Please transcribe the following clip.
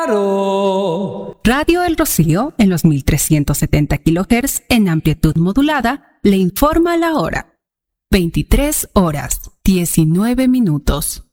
Faro. Radio El Rocío, en los 1370 kHz en amplitud modulada, le informa la hora. 23 horas, 19 minutos.